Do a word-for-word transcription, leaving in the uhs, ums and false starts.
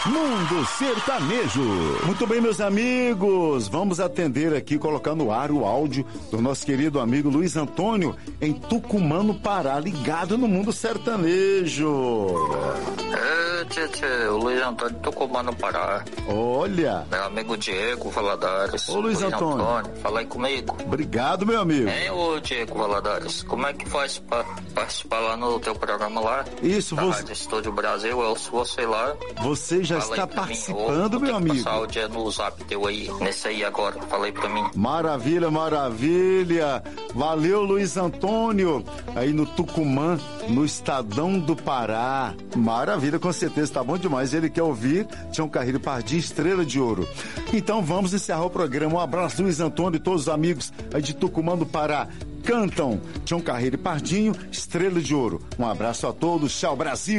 Mundo Sertanejo. Muito bem, meus amigos, vamos atender aqui, colocar no ar o áudio do nosso querido amigo Luiz Antônio, em Tucumã, no Pará, ligado no Mundo Sertanejo. É, tchê, tchê, o Luiz Antônio de Tucumã, no Pará. Olha. Meu amigo Diego Valadares. Ô, Luiz, Luiz Antônio. Antônio, fala aí comigo. Obrigado, meu amigo. Hein, ô Diego Valadares, como é que faz pra participar lá no teu programa lá? Isso, da você... Rádio Estúdio Brasil, eu ouço você lá. Você já está participando, meu amigo. Vou passar o dia no zap teu aí, nesse aí agora, falei pra mim. Maravilha, maravilha. Valeu, Luiz Antônio, aí no Tucumã, no Estadão do Pará. Maravilha, com certeza, tá bom demais. Ele quer ouvir Tião Carreiro Pardinho, Estrela de Ouro. Então vamos encerrar o programa. Um abraço, Luiz Antônio e todos os amigos aí de Tucumã do Pará. Cantam Tião Carreiro Pardinho, Estrela de Ouro. Um abraço a todos, tchau, Brasil.